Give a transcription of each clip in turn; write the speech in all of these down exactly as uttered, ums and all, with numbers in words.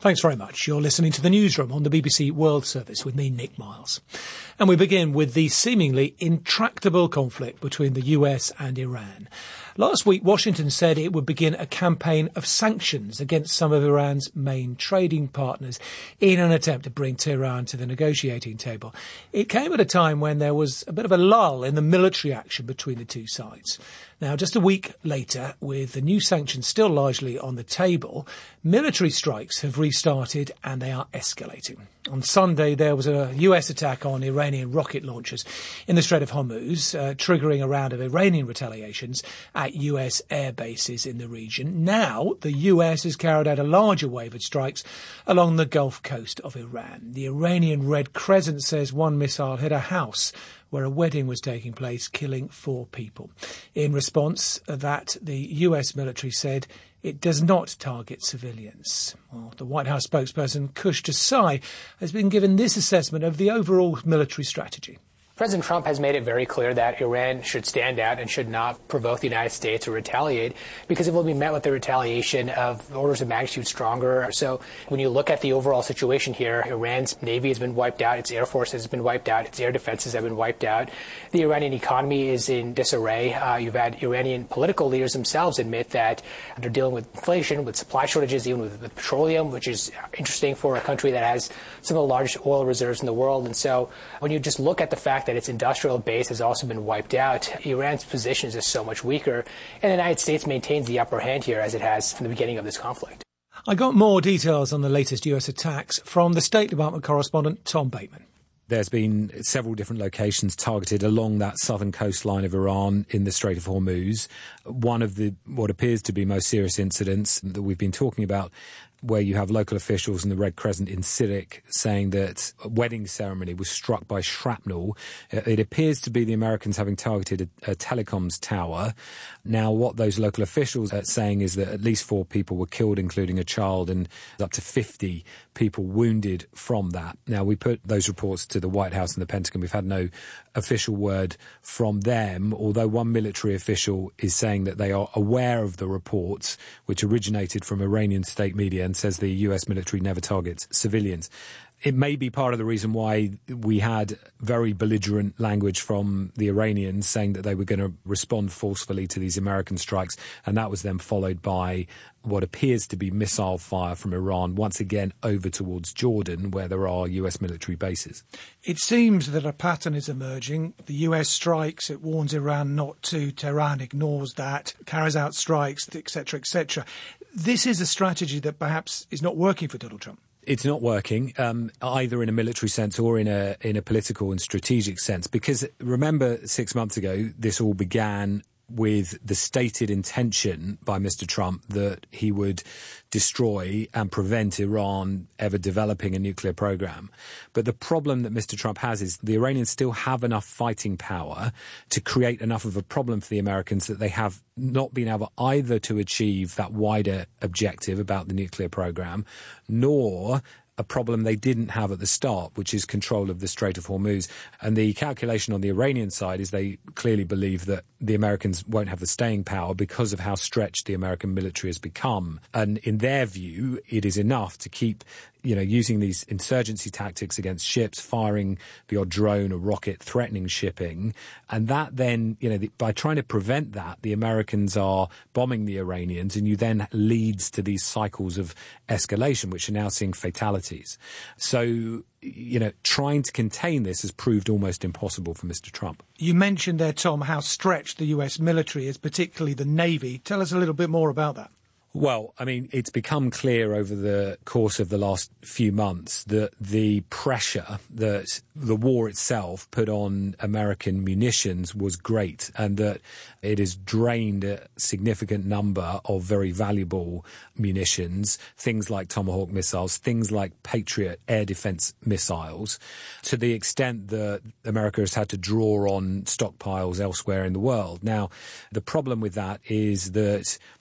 Thanks very much. You're listening to The Newsroom on the B B C World Service with me, Nick Miles. And we begin with the seemingly intractable conflict between the U S and Iran. Last week, Washington said it would begin a campaign of sanctions against some of Iran's main trading partners in an attempt to bring Tehran to the negotiating table. It came at a time when there was a bit of a lull in the military action between the two sides. Now, just a week later, with the new sanctions still largely on the table, military strikes have restarted and they are escalating. On Sunday, there was a U S attack on Iranian rocket launchers in the Strait of Hormuz, uh, triggering a round of Iranian retaliations at U S air bases in the region. Now, the U S has carried out a larger wave of strikes along the Gulf Coast of Iran. The Iranian Red Crescent says one missile hit a house where a wedding was taking place, killing four people. In response, that the U S military said it does not target civilians. Well, the White House spokesperson, Kush Desai, has been given this assessment of the overall military strategy. President Trump has made it very clear that Iran should stand out and should not provoke the United States or retaliate, because it will be met with the retaliation of orders of magnitude stronger. So when you look at the overall situation here, Iran's Navy has been wiped out, its Air Force has been wiped out, its air defenses have been wiped out. The Iranian economy is in disarray. Uh, you've had Iranian political leaders themselves admit that they're dealing with inflation, with supply shortages, even with, with petroleum, which is interesting for a country that has some of the largest oil reserves in the world. And so when you just look at the fact that its industrial base has also been wiped out, Iran's position is just so much weaker, and the United States maintains the upper hand here as it has from the beginning of this conflict. I got more details on the latest U S attacks from the State Department correspondent Tom Bateman. There's been several different locations targeted along that southern coastline of Iran in the Strait of Hormuz. One of the what appears to be most serious incidents that we've been talking about, where you have local officials in the Red Crescent in Sirik saying that a wedding ceremony was struck by shrapnel. It appears to be the Americans having targeted a, a telecoms tower. Now, what those local officials are saying is that at least four people were killed, including a child, and up to fifty people wounded from that. Now, we put those reports to the White House and the Pentagon. We've had no official word from them, although one military official is saying that they are aware of the reports, which originated from Iranian state media, and says the U S military never targets civilians. It may be part of the reason why we had very belligerent language from the Iranians saying that they were going to respond forcefully to these American strikes, and that was then followed by what appears to be missile fire from Iran, once again over towards Jordan, where there are U S military bases. It seems that a pattern is emerging. The U S strikes, it warns Iran not to, Tehran ignores that, carries out strikes, et cetera, et cetera. This is a strategy that perhaps is not working for Donald Trump. It's not working, um, either in a military sense or in a in a political and strategic sense, because remember six months ago, this all began with the stated intention by Mister Trump that he would destroy and prevent Iran ever developing a nuclear program. But the problem that Mister Trump has is the Iranians still have enough fighting power to create enough of a problem for the Americans that they have not been able either to achieve that wider objective about the nuclear program, nor a problem they didn't have at the start, which is control of the Strait of Hormuz. And the calculation on the Iranian side is they clearly believe that the Americans won't have the staying power because of how stretched the American military has become. And in their view, it is enough to keep, you know, using these insurgency tactics against ships, firing the odd drone or rocket, threatening shipping. And that then, you know, the, by trying to prevent that, the Americans are bombing the Iranians, and you then leads to these cycles of escalation, which are now seeing fatalities. So, you know, trying to contain this has proved almost impossible for Mister Trump. You mentioned there, Tom, how stretched the U S military is, particularly the Navy. Tell us a little bit more about that. Well, I mean, it's become clear over the course of the last few months that the pressure that the war itself put on American munitions was great, and that it has drained a significant number of very valuable munitions, things like Tomahawk missiles, things like Patriot air defense missiles, to the extent that America has had to draw on stockpiles elsewhere in the world. Now, the problem with that is that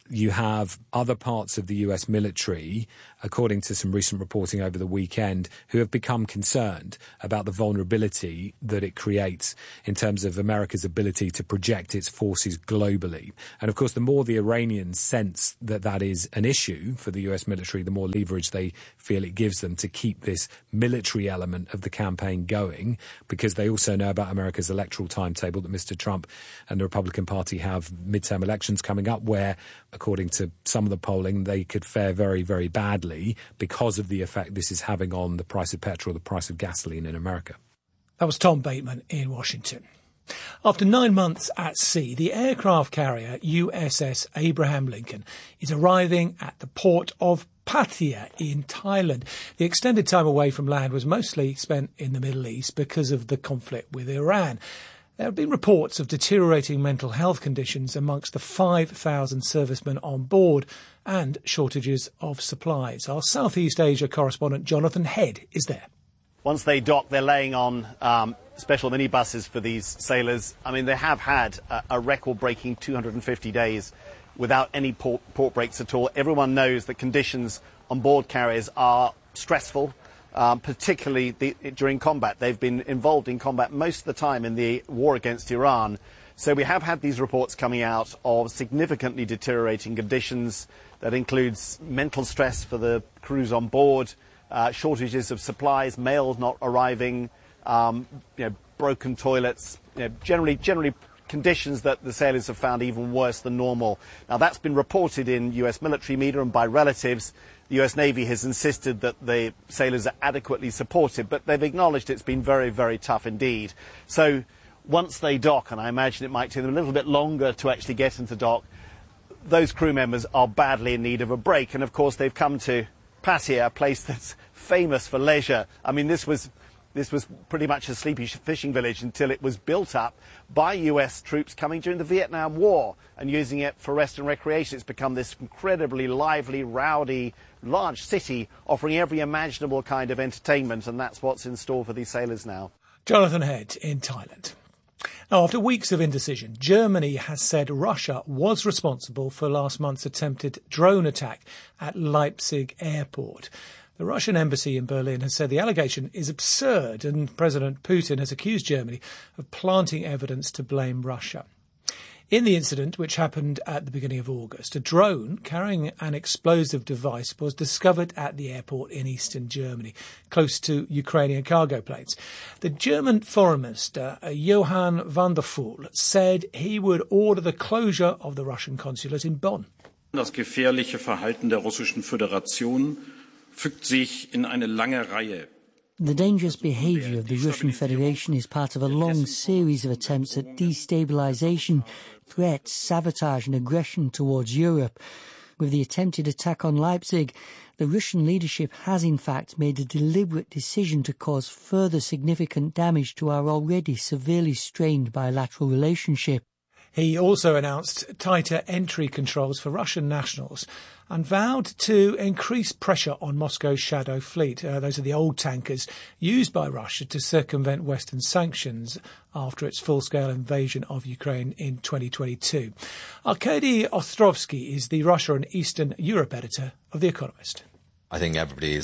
you have other parts of the U S military, according to some recent reporting over the weekend, who have become concerned about the vulnerability that it creates in terms of America's ability to project its forces globally. And of course, the more the Iranians sense that that is an issue for the U S military, the more leverage they feel it gives them to keep this military element of the campaign going, because they also know about America's electoral timetable, that Mister Trump and the Republican Party have midterm elections coming up where, according to some of the polling, they could fare very, very badly because of the effect this is having on the price of petrol, the price of gasoline in America. That was Tom Bateman in Washington. After nine months at sea, the aircraft carrier U S S Abraham Lincoln is arriving at the port of Pattaya in Thailand. The extended time away from land was mostly spent in the Middle East because of the conflict with Iran. There have been reports of deteriorating mental health conditions amongst the five thousand servicemen on board and shortages of supplies. Our Southeast Asia correspondent Jonathan Head is there. Once they dock, they're laying on um, special minibuses for these sailors. I mean, they have had a, a record-breaking two hundred fifty days without any port, port breaks at all. Everyone knows that conditions on board carriers are stressful, um, particularly the, during combat. They've been involved in combat most of the time in the war against Iran. So we have had these reports coming out of significantly deteriorating conditions. That includes mental stress for the crews on board, uh, shortages of supplies, mail not arriving, um, you know, broken toilets, you know, generally, generally conditions that the sailors have found even worse than normal. Now, that's been reported in U S military media and by relatives. The U S Navy has insisted that the sailors are adequately supported, but they've acknowledged it's been very, very tough indeed. So once they dock, and I imagine it might take them a little bit longer to actually get into dock, those crew members are badly in need of a break. And, of course, they've come to Pattaya, a place that's famous for leisure. I mean, this was... This was pretty much a sleepy fishing village until it was built up by U S troops coming during the Vietnam War and using it for rest and recreation. It's become this incredibly lively, rowdy, large city offering every imaginable kind of entertainment, and that's what's in store for these sailors now. Jonathan Head in Thailand. Now, after weeks of indecision, Germany has said Russia was responsible for last month's attempted drone attack at Leipzig airport. The Russian embassy in Berlin has said the allegation is absurd, and President Putin has accused Germany of planting evidence to blame Russia. In the incident, which happened at the beginning of August, a drone carrying an explosive device was discovered at the airport in eastern Germany, close to Ukrainian cargo planes. The German Foreign Minister, Johann van der Pfuhl, said he would order the closure of the Russian consulate in Bonn. Das gefährliche Verhalten der Russischen Föderation fügt sich in eine lange Reihe. The dangerous behaviour of the Russian Federation is part of a long series of attempts at destabilisation, threats, sabotage and aggression towards Europe. With the attempted attack on Leipzig, the Russian leadership has in fact made a deliberate decision to cause further significant damage to our already severely strained bilateral relationship. He also announced tighter entry controls for Russian nationals and vowed to increase pressure on Moscow's shadow fleet. Uh, those are the old tankers used by Russia to circumvent Western sanctions after its full-scale invasion of Ukraine in twenty twenty-two. Arkady Ostrovsky is the Russia and Eastern Europe editor of The Economist. I think everybody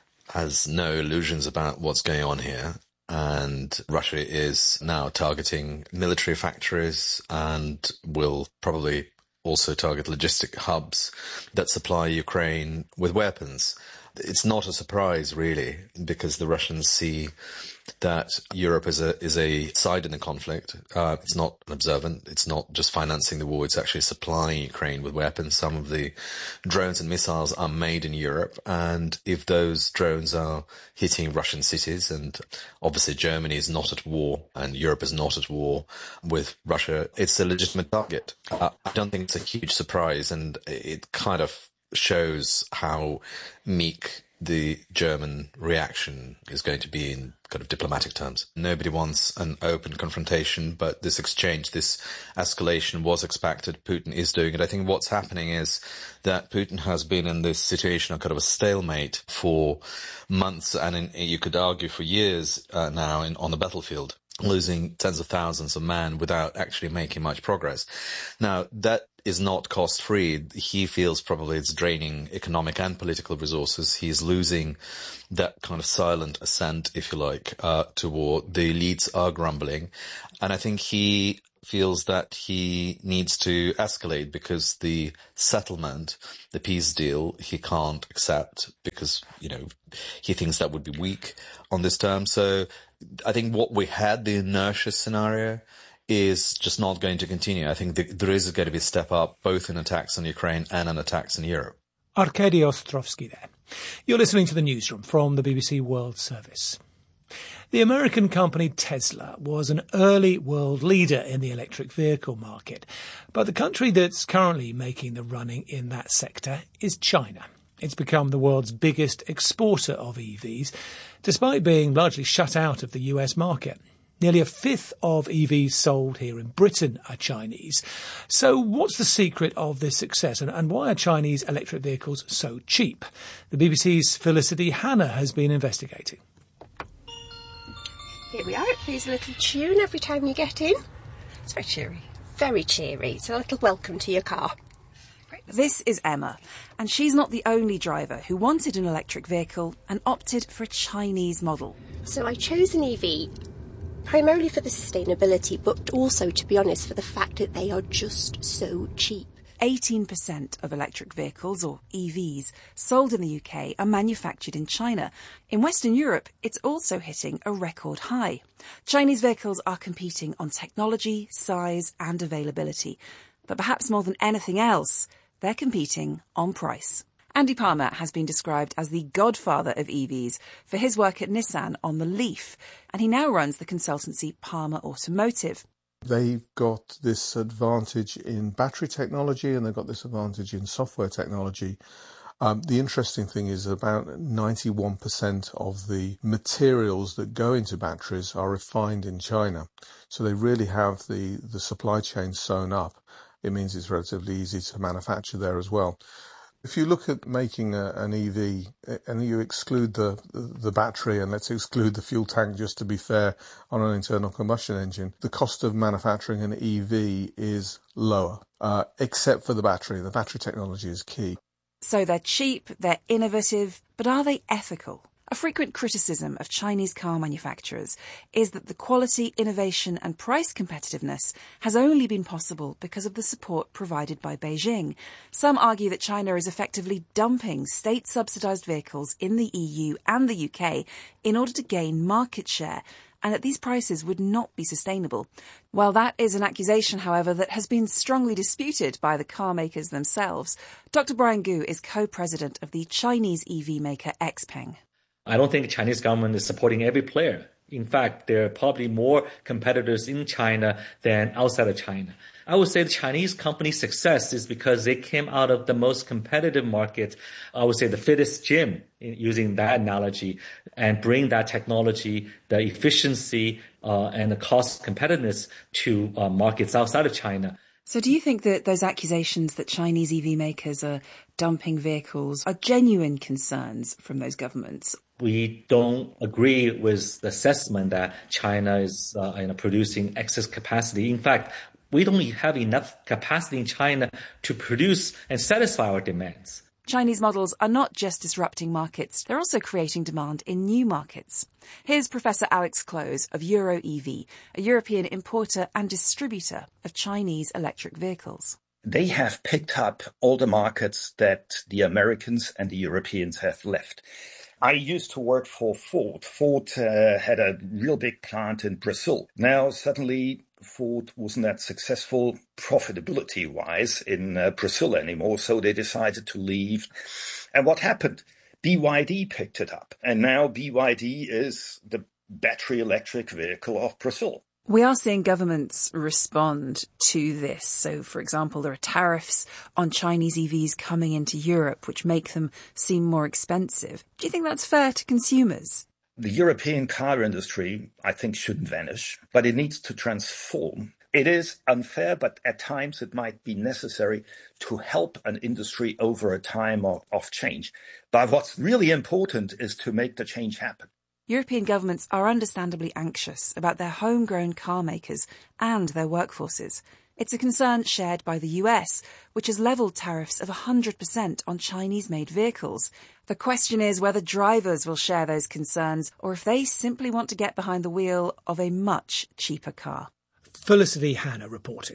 has no illusions about what's going on here. And Russia is now targeting military factories and will probably also target logistic hubs that supply Ukraine with weapons. It's not a surprise, really, because the Russians see that Europe is a is a side in the conflict. Uh, it's not an observant. It's not just financing the war. It's actually supplying Ukraine with weapons. Some of the drones and missiles are made in Europe. And if those drones are hitting Russian cities, and obviously Germany is not at war and Europe is not at war with Russia, it's a legitimate target. Uh, I don't think it's a huge surprise, and it kind of shows how meek the German reaction is going to be in kind of diplomatic terms. Nobody wants an open confrontation, but this exchange, this escalation was expected. Putin is doing it. I think what's happening is that Putin has been in this situation of kind of a stalemate for months, and in, you could argue for years uh, now in, on the battlefield, losing tens of thousands of men without actually making much progress. Now, that is not cost-free, he feels probably it's draining economic and political resources. He's losing that kind of silent assent, if you like, uh, toward the elites are grumbling. And I think he feels that he needs to escalate because the settlement, the peace deal, he can't accept because, you know, he thinks that would be weak on this term. So I think what we had, the inertia scenario, is just not going to continue. I think the, there is going to be a step up both in attacks on Ukraine and in attacks in Europe. Arkady Ostrovsky there. You're listening to the newsroom from the B B C World Service. The American company Tesla was an early world leader in the electric vehicle market, but the country that's currently making the running in that sector is China. It's become the world's biggest exporter of E Vs, despite being largely shut out of the U S market. Nearly a fifth of E Vs sold here in Britain are Chinese. So what's the secret of this success, and, and why are Chinese electric vehicles so cheap? The B B C's Felicity Hanna has been investigating. Here we are. It plays a little tune every time you get in. It's very cheery. Very cheery. It's a little welcome to your car. This is Emma, and she's not the only driver who wanted an electric vehicle and opted for a Chinese model. So I chose an E V primarily for the sustainability, but also, to be honest, for the fact that they are just so cheap. eighteen percent of electric vehicles, or E Vs, sold in the U K are manufactured in China. In Western Europe, it's also hitting a record high. Chinese vehicles are competing on technology, size and availability. But perhaps more than anything else, they're competing on price. Andy Palmer has been described as the godfather of E Vs for his work at Nissan on the Leaf, and he now runs the consultancy Palmer Automotive. They've got this advantage in battery technology and they've got this advantage in software technology. Um, the interesting thing is about ninety-one percent of the materials that go into batteries are refined in China. So they really have the, the supply chain sewn up. It means it's relatively easy to manufacture there as well. If you look at making a, an E V and you exclude the, the battery, and let's exclude the fuel tank just to be fair on an internal combustion engine, the cost of manufacturing an E V is lower, uh, except for the battery. The battery technology is key. So they're cheap, they're innovative, but are they ethical? A frequent criticism of Chinese car manufacturers is that the quality, innovation and price competitiveness has only been possible because of the support provided by Beijing. Some argue that China is effectively dumping state-subsidised vehicles in the E U and the U K in order to gain market share, and that these prices would not be sustainable. While that is an accusation, however, that has been strongly disputed by the car makers themselves, Doctor Brian Gu is co-president of the Chinese E V maker Xpeng. I don't think the Chinese government is supporting every player. In fact, there are probably more competitors in China than outside of China. I would say the Chinese company's success is because they came out of the most competitive market, I would say the fittest gym, using that analogy, and bring that technology, the efficiency uh, and the cost competitiveness to uh, markets outside of China. So do you think that those accusations that Chinese E V makers are dumping vehicles are genuine concerns from those governments? We don't agree with the assessment that China is uh, you know, producing excess capacity. In fact, we don't have enough capacity in China to produce and satisfy our demands. Chinese models are not just disrupting markets, they're also creating demand in new markets. Here's Professor Alex Close of Euro E V, a European importer and distributor of Chinese electric vehicles. They have picked up all the markets that the Americans and the Europeans have left. I used to work for Ford. Ford uh, had a real big plant in Brazil. Now, suddenly, Ford wasn't that successful profitability-wise in uh, Brazil anymore, so they decided to leave. And what happened? B Y D picked it up, and now B Y D is the battery electric vehicle of Brazil. We are seeing governments respond to this. So, for example, there are tariffs on Chinese E Vs coming into Europe, which make them seem more expensive. Do you think that's fair to consumers? The European car industry, I think, shouldn't vanish, but it needs to transform. It is unfair, but at times it might be necessary to help an industry over a time of, of change. But what's really important is to make the change happen. European governments are understandably anxious about their homegrown car makers and their workforces. It's a concern shared by the U S, which has levelled tariffs of one hundred percent on Chinese-made vehicles. The question is whether drivers will share those concerns or if they simply want to get behind the wheel of a much cheaper car. Felicity Hanna reporting.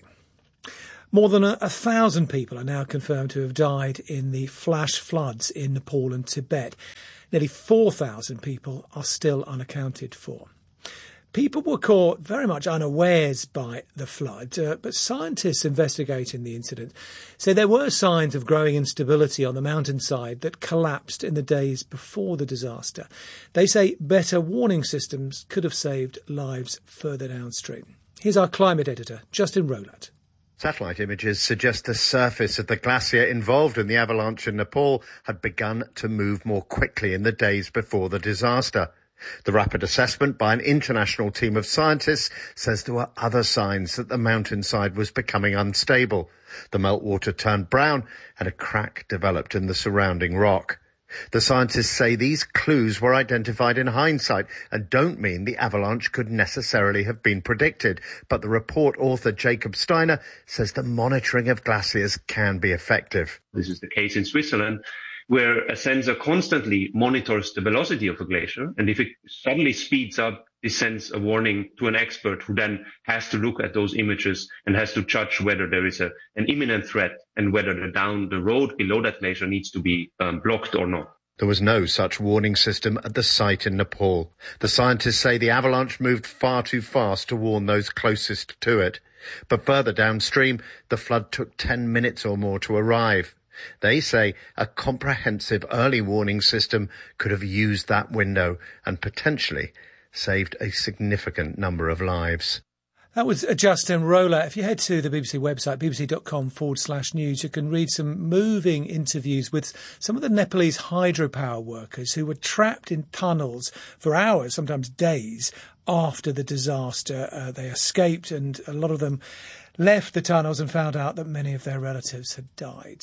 More than a, a thousand people are now confirmed to have died in the flash floods in Nepal and Tibet. Nearly four thousand people are still unaccounted for. People were caught very much unawares by the flood, uh, but scientists investigating the incident say there were signs of growing instability on the mountainside that collapsed in the days before the disaster. They say better warning systems could have saved lives further downstream. Here's our climate editor, Justin Rowlatt. Satellite images suggest the surface of the glacier involved in the avalanche in Nepal had begun to move more quickly in the days before the disaster. The rapid assessment by an international team of scientists says there were other signs that the mountainside was becoming unstable. The meltwater turned brown and a crack developed in the surrounding rock. The scientists say these clues were identified in hindsight and don't mean the avalanche could necessarily have been predicted. But the report author Jacob Steiner says the monitoring of glaciers can be effective. This is the case in Switzerland, where a sensor constantly monitors the velocity of a glacier. And if it suddenly speeds up, it sends a warning to an expert who then has to look at those images and has to judge whether there is a, an imminent threat and whether the down the road below that glacier needs to be um, blocked or not. There was no such warning system at the site in Nepal. The scientists say the avalanche moved far too fast to warn those closest to it. But further downstream, the flood took ten minutes or more to arrive. They say a comprehensive early warning system could have used that window and potentially saved a significant number of lives. That was Justin Rowlatt. If you head to the B B C website, bbc.com forward slash news, you can read some moving interviews with some of the Nepalese hydropower workers who were trapped in tunnels for hours, sometimes days, after the disaster. Uh, they escaped, and a lot of them left the tunnels and found out that many of their relatives had died.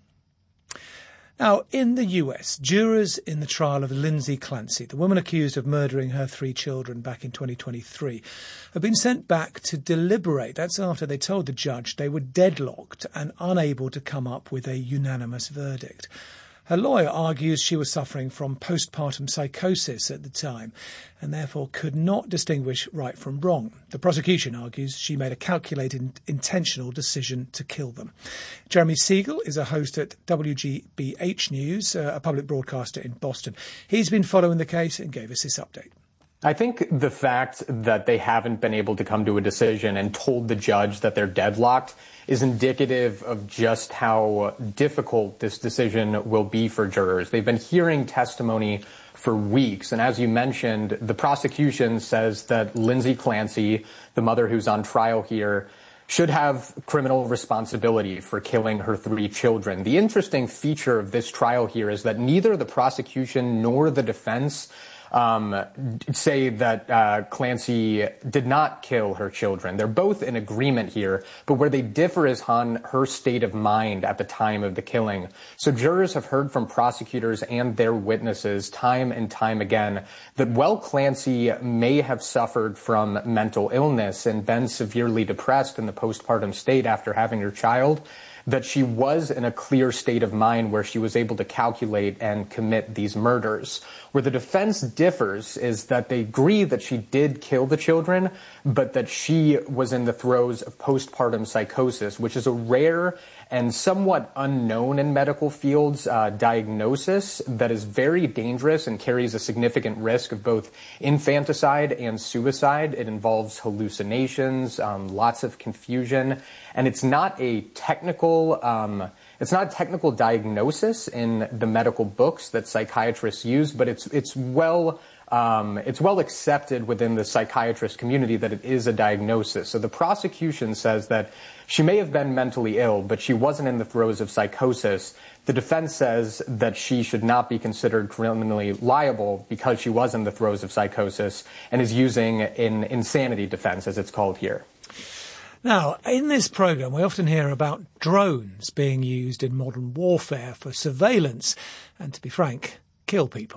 Now, in the U S, jurors in the trial of Lindsay Clancy, the woman accused of murdering her three children back in twenty twenty-three, have been sent back to deliberate. That's after they told the judge they were deadlocked and unable to come up with a unanimous verdict. Her lawyer argues she was suffering from postpartum psychosis at the time and therefore could not distinguish right from wrong. The prosecution argues she made a calculated, intentional decision to kill them. Jeremy Siegel is a host at W G B H News, uh, a public broadcaster in Boston. He's been following the case and gave us this update. I think the fact that they haven't been able to come to a decision and told the judge that they're deadlocked is indicative of just how difficult this decision will be for jurors. They've been hearing testimony for weeks, and as you mentioned, the prosecution says that Lindsay Clancy, the mother who's on trial here, should have criminal responsibility for killing her three children. The interesting feature of this trial here is that neither the prosecution nor the defense Um, say that uh, Clancy did not kill her children. They're both in agreement here, but where they differ is on her state of mind at the time of the killing. So jurors have heard from prosecutors and their witnesses time and time again that while Clancy may have suffered from mental illness and been severely depressed in the postpartum state after having her child, that she was in a clear state of mind where she was able to calculate and commit these murders. Where the defense differs is that they agree that she did kill the children, but that she was in the throes of postpartum psychosis, which is a rare and somewhat unknown in medical fields uh, diagnosis that is very dangerous and carries a significant risk of both infanticide and suicide. It involves hallucinations, um, lots of confusion, and it's not a technical um, it's not a technical diagnosis in the medical books that psychiatrists use, but it's it's well Um, it's well accepted within the psychiatrist community that it is a diagnosis. So the prosecution says that she may have been mentally ill, but she wasn't in the throes of psychosis. The defense says that she should not be considered criminally liable because she was in the throes of psychosis and is using an insanity defense, as it's called here. Now, in this programme, we often hear about drones being used in modern warfare for surveillance and, to be frank, kill people.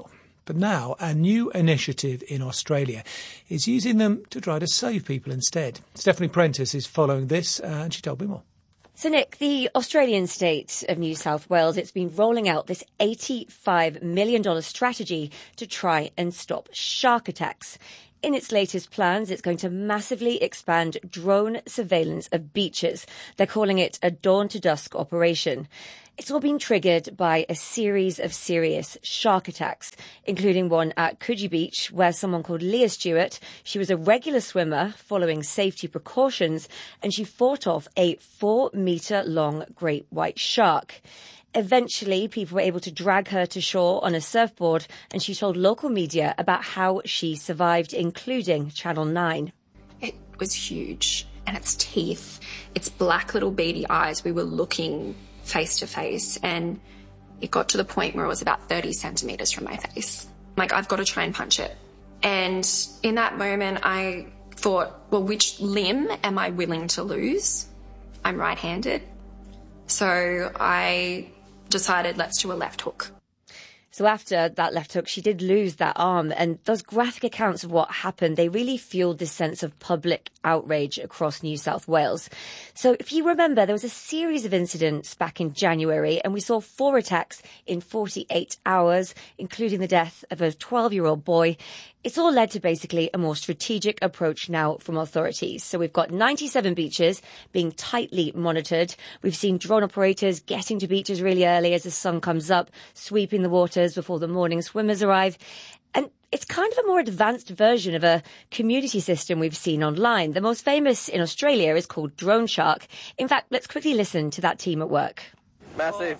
But now a new initiative in Australia is using them to try to save people instead. Stephanie Prentice is following this uh, and she told me more. So, Nick, the Australian state of New South Wales, it's been rolling out this eighty-five million dollars strategy to try and stop shark attacks. In its latest plans, it's going to massively expand drone surveillance of beaches. They're calling it a dawn to dusk operation. It's all been triggered by a series of serious shark attacks, including one at Coogee Beach, where someone called Leah Stewart, she was a regular swimmer following safety precautions, and she fought off a four-metre-long great white shark. Eventually, people were able to drag her to shore on a surfboard, and she told local media about how she survived, including Channel nine. It was huge, and its teeth, its black little beady eyes, we were looking face to face, and it got to the point where it was about thirty centimetres from my face. Like, I've got to try and punch it. And in that moment, I thought, well, which limb am I willing to lose? I'm right-handed. So I decided, let's do a left hook. So after that left hook, she did lose that arm. And those graphic accounts of what happened, they really fueled this sense of public outrage across New South Wales. So if you remember, there was a series of incidents back in January, and we saw four attacks in forty-eight hours, including the death of a twelve-year-old boy. It's all led to basically a more strategic approach now from authorities. So we've got ninety-seven beaches being tightly monitored. We've seen drone operators getting to beaches really early as the sun comes up, sweeping the waters before the morning swimmers arrive. And it's kind of a more advanced version of a community system we've seen online. The most famous in Australia is called Drone Shark. In fact, let's quickly listen to that team at work. Massive.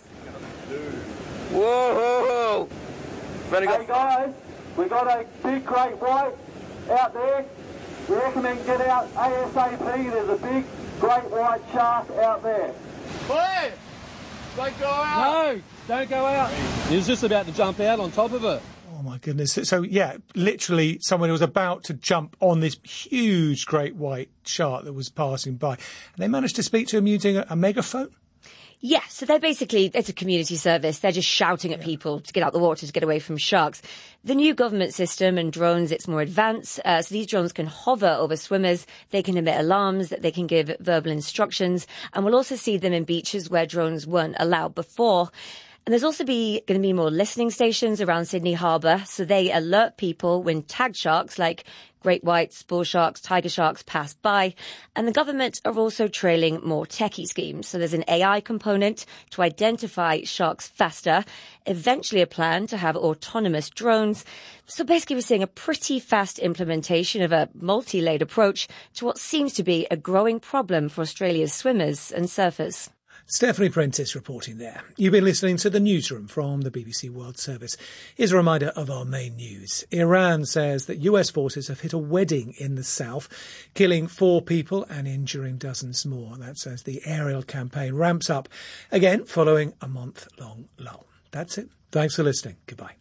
Whoa! Hey guys, we got a big great white out there. We reckon we can get out ASAP. There's a big great white shark out there. Boy! Don't go out! No, don't go out. He was just about to jump out on top of it. Oh my goodness. So yeah, literally someone who was about to jump on this huge great white shark that was passing by. And they managed to speak to him using a, a megaphone? Yeah, so they're basically, it's a community service. They're just shouting at yeah. people to get out the water, to get away from sharks. The new government system and drones, it's more advanced. Uh, so these drones can hover over swimmers. They can emit alarms, that they can give verbal instructions. And we'll also see them in beaches where drones weren't allowed before. And there's also be going to be more listening stations around Sydney Harbour. So they alert people when tagged sharks like great whites, bull sharks, tiger sharks pass by. And the government are also trailing more techie schemes. So there's an A I component to identify sharks faster, eventually a plan to have autonomous drones. So basically we're seeing a pretty fast implementation of a multi-layered approach to what seems to be a growing problem for Australia's swimmers and surfers. Stephanie Prentice reporting there. You've been listening to the newsroom from the B B C World Service. Here's a reminder of our main news. Iran says that U S forces have hit a wedding in the south, killing four people and injuring dozens more. That's as the aerial campaign ramps up again following a month-long lull. That's it. Thanks for listening. Goodbye.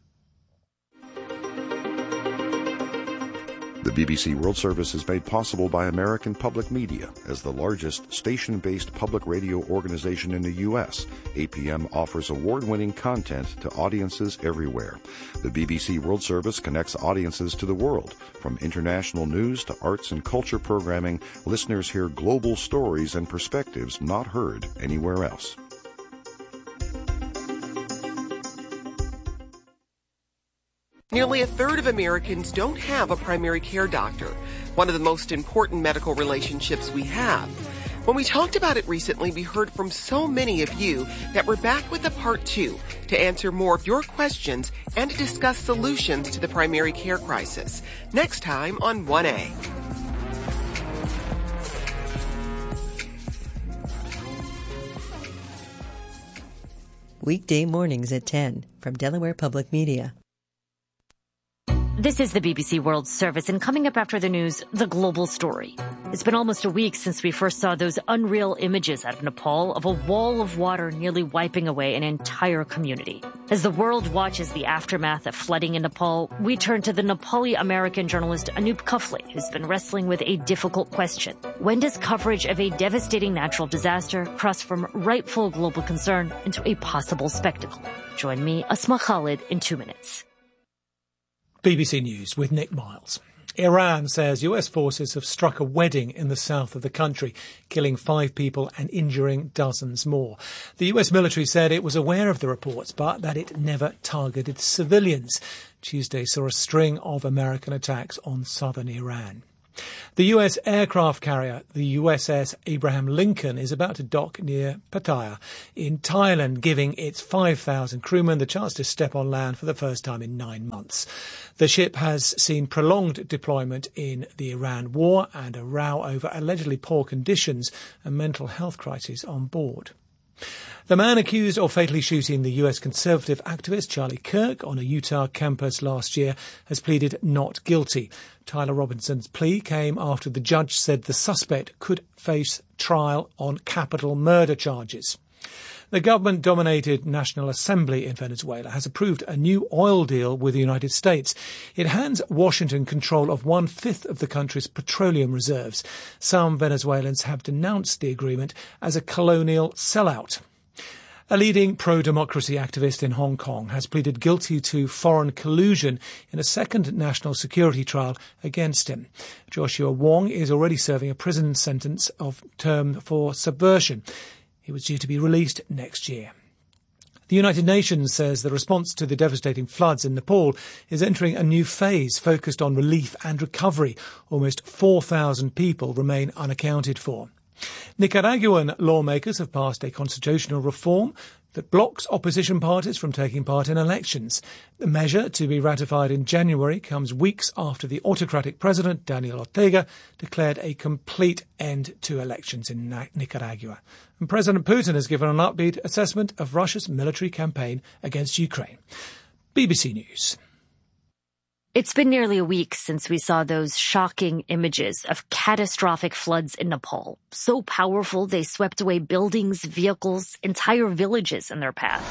The B B C World Service is made possible by American Public Media. As the largest station-based public radio organization in the U S, A P M offers award-winning content to audiences everywhere. The B B C World Service connects audiences to the world. From international news to arts and culture programming, listeners hear global stories and perspectives not heard anywhere else. Nearly a third of Americans don't have a primary care doctor, one of the most important medical relationships we have. When we talked about it recently, we heard from so many of you that we're back with a part two to answer more of your questions and to discuss solutions to the primary care crisis. Next time on one A. Weekday mornings at ten from Delaware Public Media. This is the B B C World Service, and coming up after the news, the global story. It's been almost a week since we first saw those unreal images out of Nepal of a wall of water nearly wiping away an entire community. As the world watches the aftermath of flooding in Nepal, we turn to the Nepali-American journalist Anup Kufle, who's been wrestling with a difficult question. When does coverage of a devastating natural disaster cross from rightful global concern into a possible spectacle? Join me, Asma Khalid, in two minutes. B B C News with Nick Miles. Iran says U S forces have struck a wedding in the south of the country, killing five people and injuring dozens more. The U S military said it was aware of the reports, but that it never targeted civilians. Tuesday saw a string of American attacks on southern Iran. The U S aircraft carrier, the U S S Abraham Lincoln, is about to dock near Pattaya in Thailand, giving its five thousand crewmen the chance to step on land for the first time in nine months. The ship has seen prolonged deployment in the Iran war and a row over allegedly poor conditions and mental health crises on board. The man accused of fatally shooting the U S conservative activist Charlie Kirk on a Utah campus last year has pleaded not guilty. Tyler Robinson's plea came after the judge said the suspect could face trial on capital murder charges. The government-dominated National Assembly in Venezuela has approved a new oil deal with the United States. It hands Washington control of one-fifth of the country's petroleum reserves. Some Venezuelans have denounced the agreement as a colonial sellout. A leading pro-democracy activist in Hong Kong has pleaded guilty to foreign collusion in a second national security trial against him. Joshua Wong is already serving a prison sentence of term for subversion. He was due to be released next year. The United Nations says the response to the devastating floods in Nepal is entering a new phase focused on relief and recovery. Almost four thousand people remain unaccounted for. Nicaraguan lawmakers have passed a constitutional reform that blocks opposition parties from taking part in elections. The measure, to be ratified in January, comes weeks after the autocratic president, Daniel Ortega, declared a complete end to elections in Nicaragua. And President Putin has given an upbeat assessment of Russia's military campaign against Ukraine. B B C News. It's been nearly a week since we saw those shocking images of catastrophic floods in Nepal. So powerful, they swept away buildings, vehicles, entire villages in their path.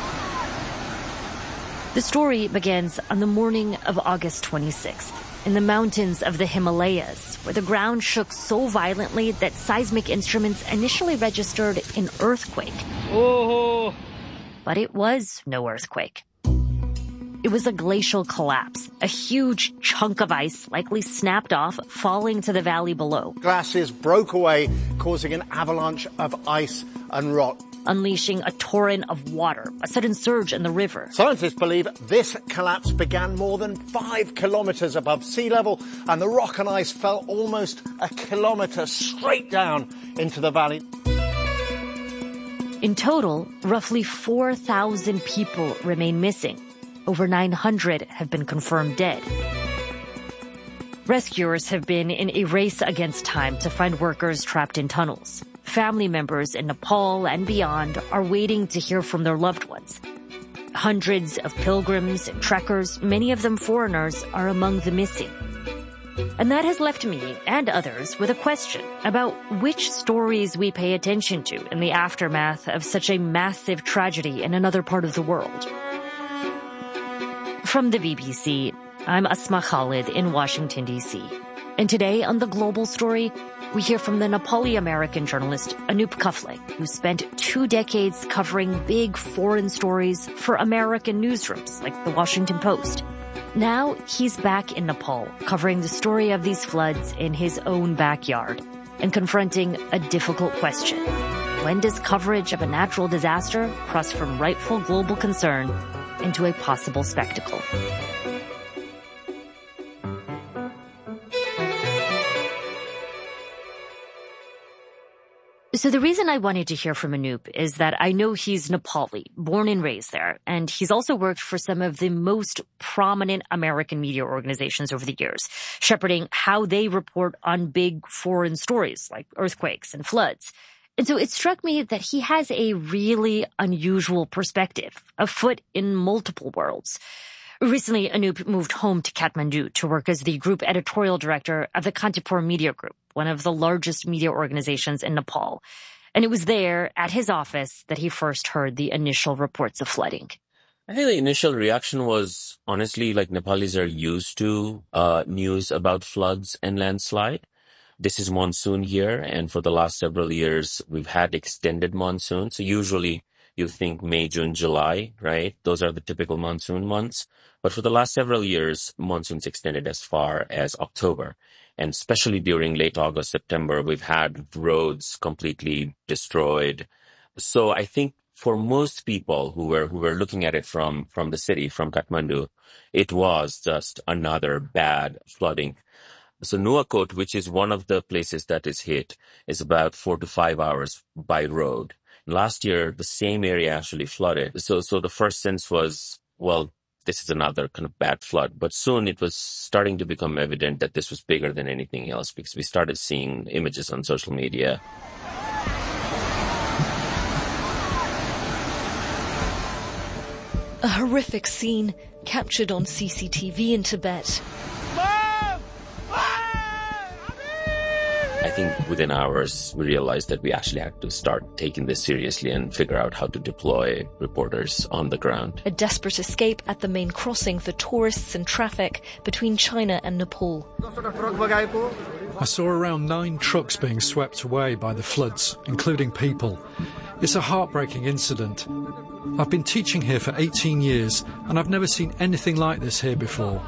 The story begins on the morning of August twenty-sixth in the mountains of the Himalayas, where the ground shook so violently that seismic instruments initially registered an earthquake. Oh. But it was no earthquake. It was a glacial collapse. A huge chunk of ice likely snapped off, falling to the valley below. Glaciers broke away, causing an avalanche of ice and rock, unleashing a torrent of water, a sudden surge in the river. Scientists believe this collapse began more than five kilometers above sea level, and the rock and ice fell almost a kilometer straight down into the valley. In total, roughly four thousand people remain missing. Over nine hundred have been confirmed dead. Rescuers have been in a race against time to find workers trapped in tunnels. Family members in Nepal and beyond are waiting to hear from their loved ones. Hundreds of pilgrims and trekkers, many of them foreigners, are among the missing. And that has left me and others with a question about which stories we pay attention to in the aftermath of such a massive tragedy in another part of the world. From the B B C, I'm Asma Khalid in Washington, D C. And today on The Global Story, we hear from the Nepali-American journalist Anup Kafle, who spent two decades covering big foreign stories for American newsrooms like The Washington Post. Now he's back in Nepal, covering the story of these floods in his own backyard and confronting a difficult question. When does coverage of a natural disaster cross from rightful global concern into a possible spectacle? So the reason I wanted to hear from Anup is that I know he's Nepali, born and raised there, and he's also worked for some of the most prominent American media organizations over the years, shepherding how they report on big foreign stories like earthquakes and floods. And so it struck me that he has a really unusual perspective, a foot in multiple worlds. Recently, Anup moved home to Kathmandu to work as the group editorial director of the Kantipur Media Group, one of the largest media organizations in Nepal. And it was there, at his office, that he first heard the initial reports of flooding. I think the initial reaction was, honestly, like Nepalis are used to uh, news about floods and landslide. This is monsoon year, and for the last several years, we've had extended monsoon. So usually you think May, June, July, right? Those are the typical monsoon months. But for the last several years, monsoons extended as far as October. And especially during late August, September, we've had roads completely destroyed. So I think for most people who were who were looking at it from, from the city, from Kathmandu, it was just another bad flooding. So Nuwakot, which is one of the places that is hit, is about four to five hours by road. Last year, the same area actually flooded. So, so the first sense was, well, this is another kind of bad flood. But soon it was starting to become evident that this was bigger than anything else because we started seeing images on social media. A horrific scene captured on C C T V in Tibet. I think within hours, we realized that we actually had to start taking this seriously and figure out how to deploy reporters on the ground. A desperate escape at the main crossing for tourists and traffic between China and Nepal. I saw around nine trucks being swept away by the floods, including people. It's a heartbreaking incident. I've been teaching here for eighteen years, and I've never seen anything like this here before.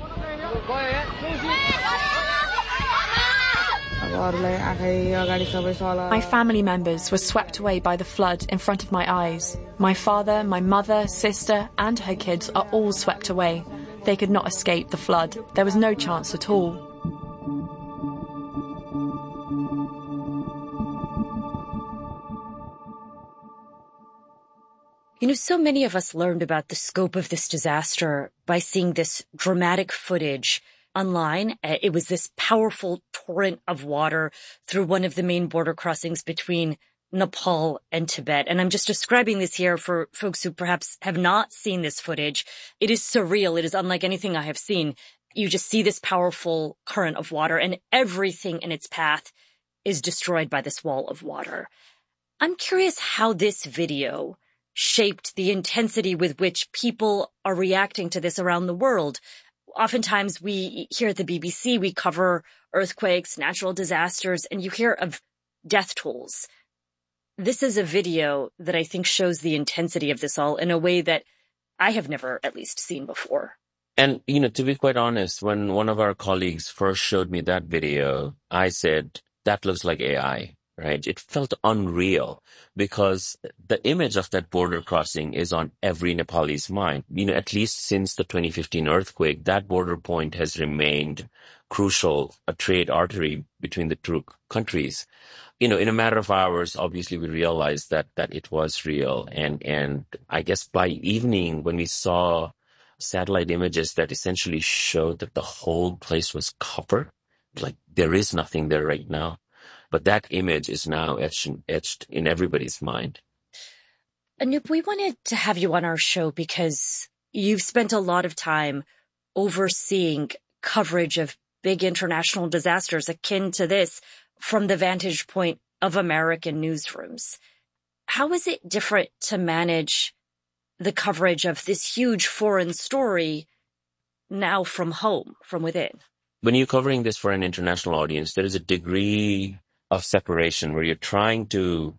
My family members were swept away by the flood in front of my eyes. My father, my mother, sister, and her kids are all swept away. They could not escape the flood. There was no chance at all. You know, so many of us learned about the scope of this disaster by seeing this dramatic footage online. It was this powerful torrent of water through one of the main border crossings between Nepal and Tibet. And I'm just describing this here for folks who perhaps have not seen this footage. It is surreal. It is unlike anything I have seen. You just see this powerful current of water and everything in its path is destroyed by this wall of water. I'm curious how this video shaped the intensity with which people are reacting to this around the world. Oftentimes we, here at the B B C, we cover earthquakes, natural disasters, and you hear of death tolls. This is a video that I think shows the intensity of this all in a way that I have never at least seen before. And, you know, to be quite honest, when one of our colleagues first showed me that video, I said, that looks like A I. Right? It felt unreal because the image of that border crossing is on every Nepalese mind. You know, at least since the twenty fifteen earthquake, that border point has remained crucial, a trade artery between the two countries. You know, in a matter of hours, obviously we realized that, that it was real. And, and I guess by evening when we saw satellite images that essentially showed that the whole place was covered, like there is nothing there right now. But that image is now etched, etched in everybody's mind. Anup, we wanted to have you on our show because you've spent a lot of time overseeing coverage of big international disasters akin to this from the vantage point of American newsrooms. How is it different to manage the coverage of this huge foreign story now from home, from within? When you're covering this for an international audience, there is a degree of separation where you're trying to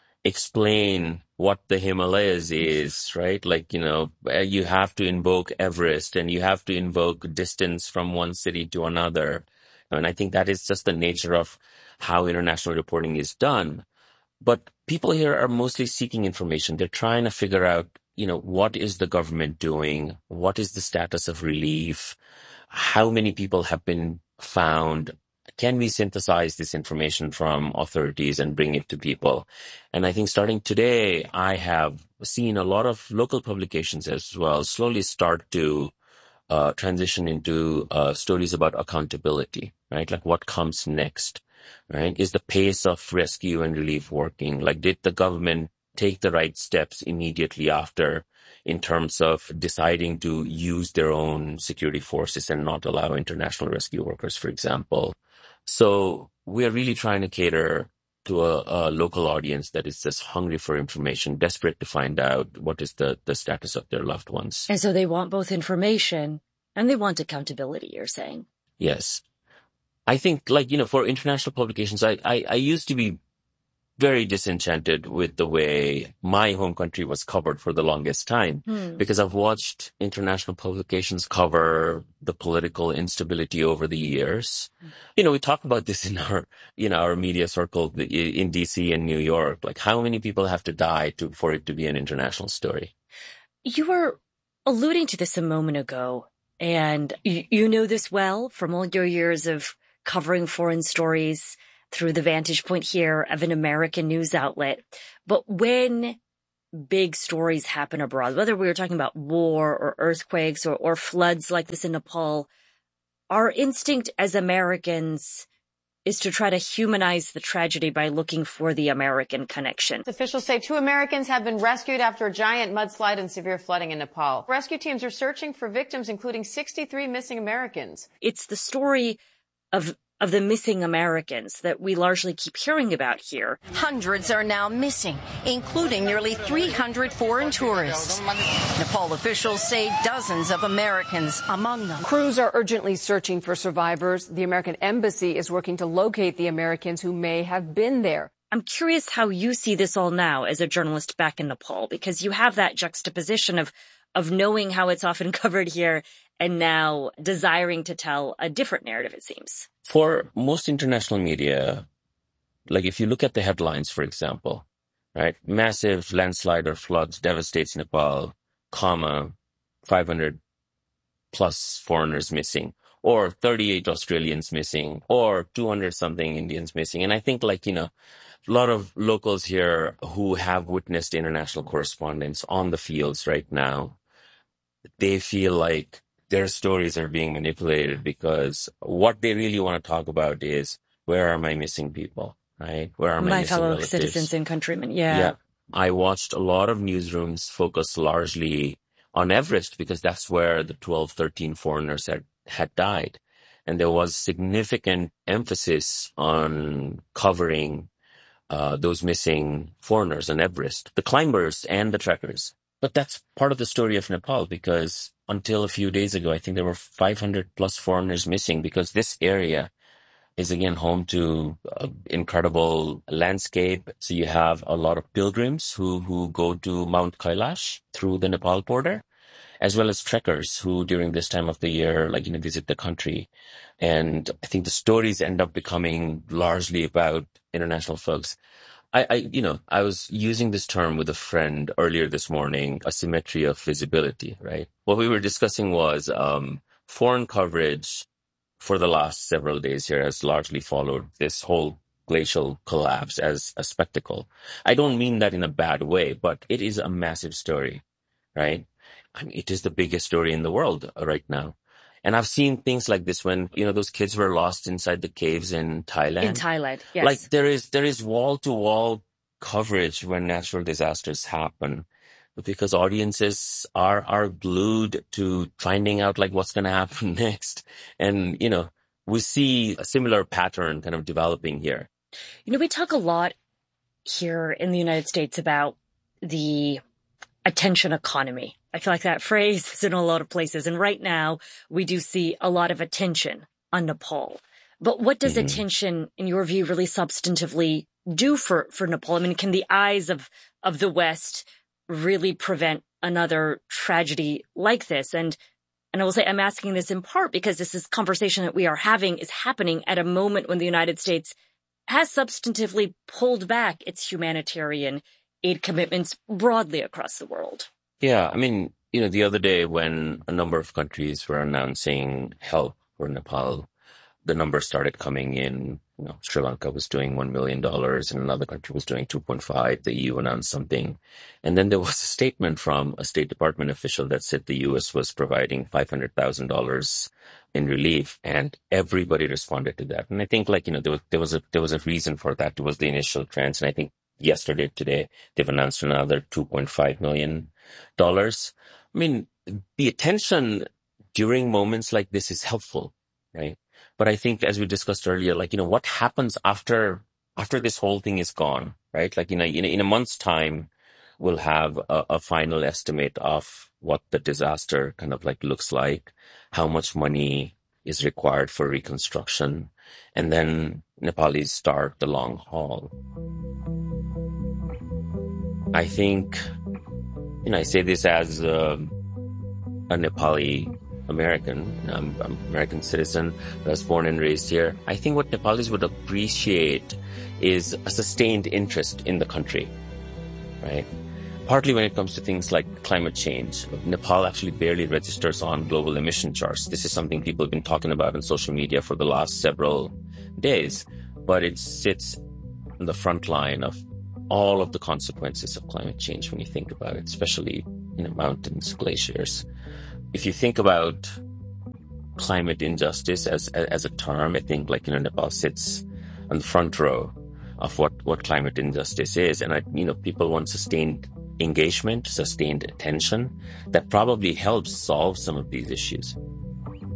explain what the Himalayas is, right? Like, you know, you have to invoke Everest and you have to invoke distance from one city to another. And I think that is just the nature of how international reporting is done. But people here are mostly seeking information. They're trying to figure out, you know, what is the government doing? What is the status of relief? How many people have been found? Can we synthesize this information from authorities and bring it to people? And I think starting today, I have seen a lot of local publications as well slowly start to uh, transition into uh, stories about accountability, right? Like what comes next, right? Is the pace of rescue and relief working? Like did the government take the right steps immediately after in terms of deciding to use their own security forces and not allow international rescue workers, for example? So we are really trying to cater to a, a local audience that is just hungry for information, desperate to find out what is the, the status of their loved ones. And so they want both information and they want accountability, you're saying? Yes. I think, like, you know, for international publications, I, I, I used to be very disenchanted with the way my home country was covered for the longest time, Hmm. because I've watched international publications cover the political instability over the years. You know, we talk about this in our, you know, our media circle in D C and New York, like how many people have to die to, for it to be an international story. You were alluding to this a moment ago, and you, you know this well from all your years of covering foreign stories through the vantage point here of an American news outlet. But when big stories happen abroad, whether we were talking about war or earthquakes or, or floods like this in Nepal, our instinct as Americans is to try to humanize the tragedy by looking for the American connection. Officials say two Americans have been rescued after a giant mudslide and severe flooding in Nepal. Rescue teams are searching for victims, including sixty-three missing Americans. It's the story of of the missing Americans that we largely keep hearing about here. Hundreds are now missing, including nearly three hundred foreign tourists. Nepal officials say dozens of Americans among them. Crews are urgently searching for survivors. The American embassy is working to locate the Americans who may have been there. I'm curious how you see this all now as a journalist back in Nepal, because you have that juxtaposition of of knowing how it's often covered here and now desiring to tell a different narrative, it seems. For most international media, like if you look at the headlines, for example, right, massive landslide or floods devastates Nepal, comma, five hundred plus foreigners missing, or thirty-eight Australians missing, or two hundred something Indians missing. And I think, like, you know, a lot of locals here who have witnessed international correspondence on the fields right now, they feel like their stories are being manipulated, because what they really want to talk about is, where are my missing people, right? Where are my, My missing fellow relatives? citizens and countrymen, yeah. Yeah. I watched a lot of newsrooms focus largely on Everest, because that's where the twelve, thirteen foreigners had, had died. And there was significant emphasis on covering uh, those missing foreigners on Everest, the climbers and the trekkers. But that's part of the story of Nepal, because until a few days ago, I think there were five hundred plus foreigners missing, because this area is, again, home to uh, incredible landscape. So you have a lot of pilgrims who, who go to Mount Kailash through the Nepal border, as well as trekkers who during this time of the year, like, you know, visit the country. And I think the stories end up becoming largely about international folks. I, I, you know, I was using this term with a friend earlier this morning, asymmetry of visibility, right? What we were discussing was um, foreign coverage for the last several days here has largely followed this whole glacial collapse as a spectacle. I don't mean that in a bad way, but it is a massive story, right? I mean, it is the biggest story in the world right now. And I've seen things like this when, you know, those kids were lost inside the caves in Thailand. In Thailand, yes. Like there is, there is wall to wall coverage when natural disasters happen, because audiences are, are glued to finding out like what's going to happen next. And, you know, we see a similar pattern kind of developing here. You know, we talk a lot here in the United States about the attention economy. I feel like that phrase is in a lot of places. And right now we do see a lot of attention on Nepal. But what does mm-hmm. attention, in your view, really substantively do for, for Nepal? I mean, can the eyes of, of the West really prevent another tragedy like this? And, and I will say I'm asking this in part because this is conversation that we are having is happening at a moment when the United States has substantively pulled back its humanitarian aid commitments broadly across the world. Yeah, I mean, you know, the other day when a number of countries were announcing help for Nepal, the numbers started coming in. You know, Sri Lanka was doing one million dollars and another country was doing two point five. The E U announced something. And then there was a statement from a State Department official that said the U S was providing five hundred thousand dollars in relief, and everybody responded to that. And I think, like, you know, there was, there was a, there was a reason for that. It was the initial trends. And I think yesterday, today, they've announced another two point five million dollars. I mean, the attention during moments like this is helpful, right? But I think, as we discussed earlier, like, you know, what happens after, after this whole thing is gone, right? Like, you know, in, in a month's time, we'll have a, a final estimate of what the disaster kind of like looks like, how much money is required for reconstruction, and then Nepalis start the long haul. I think, you know, I say this as a, a Nepali American. I'm, I'm an American citizen that was born and raised here. I think what Nepalis would appreciate is a sustained interest in the country, right? Partly when it comes to things like climate change. Nepal actually barely registers on global emission charts. This is something people have been talking about on social media for the last several days, but it sits in the front line of all of the consequences of climate change when you think about it, especially, you know, mountains, glaciers. If you think about climate injustice as as a term, I think, like, you know, Nepal sits on the front row of what, what climate injustice is. And, I, you know, people want sustained engagement, sustained attention that probably helps solve some of these issues.